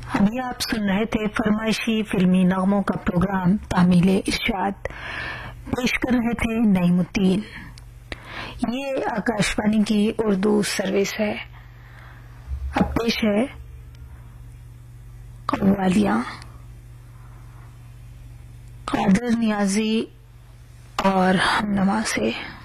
अभी आप सुन रहे थे फरमाइशी फिल्मी नगमों का प्रोग्राम तामीले इरशाद। पेश कर रहे थे नईमुद्दीन। ये आकाशवाणी की उर्दू सर्विस है। अब पेश है कव्वालियां कादर नियाजी और हमनमा से।